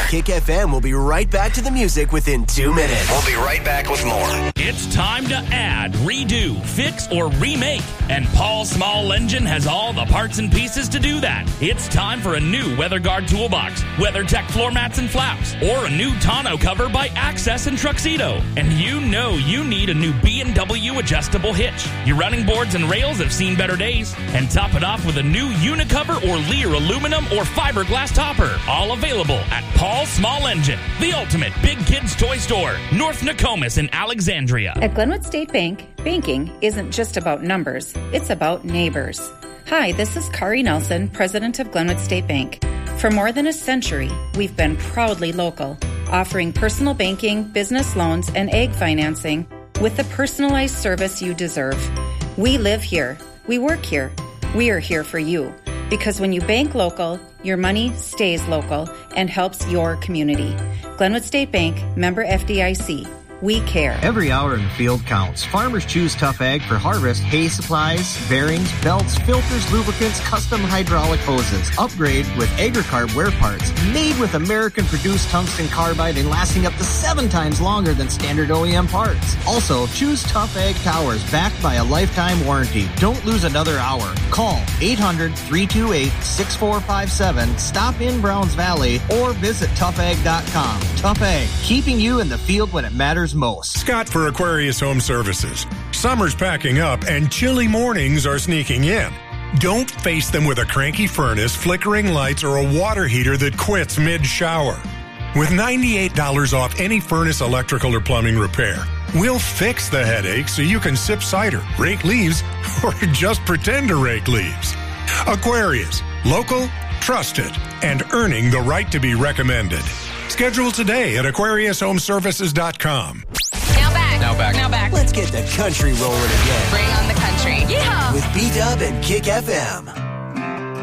Kick FM will be right back to the music within 2 minutes. We'll be right back with more. It's time to add, redo, fix, or remake. And Paul Small Engine has all the parts and pieces to do that. It's time for a new WeatherGuard toolbox, WeatherTech floor mats and flaps, or a new tonneau cover by Access and Truxedo. And you know you need a new B&W adjustable hitch. Your running boards and rails have seen better days. And top it off with a new Unicover or Lear aluminum or fiberglass topper. All available at Paul Small Engine, the ultimate big kids toy store, North Nokomis in Alexandria. At Glenwood State Bank, banking isn't just about numbers, it's about neighbors. Hi, this is Kari Nelson, president of Glenwood State Bank. For more than a century, we've been proudly local, offering personal banking, business loans, and ag financing with the personalized service you deserve. We live here. We work here. We are here for you. Because when you bank local, your money stays local and helps your community. Glenwood State Bank, member FDIC. We care. Every hour in the field counts. Farmers choose Tough Ag for harvest hay supplies, bearings, belts, filters, lubricants, custom hydraulic hoses. Upgrade with AgriCarb wear parts made with American-produced tungsten carbide and lasting up to 7 times longer than standard OEM parts. Also, choose Tough Ag towers backed by a lifetime warranty. Don't lose another hour. Call 800-328-6457, stop in Browns Valley, or visit toughag.com. Tough Ag, keeping you in the field when it matters most. Scott for Aquarius Home Services. Summer's packing up and chilly mornings are sneaking in. Don't face them with a cranky furnace, flickering lights, or a water heater that quits mid-shower. With $98 off any furnace, electrical, or plumbing repair, we'll fix the headache so you can sip cider, rake leaves, or just pretend to rake leaves. Aquarius. Local, trusted, and earning the right to be recommended. Schedule today at AquariusHomeservices.com. Now back. Let's get the country rolling again. Bring on the country. With B-Dub and Kick FM.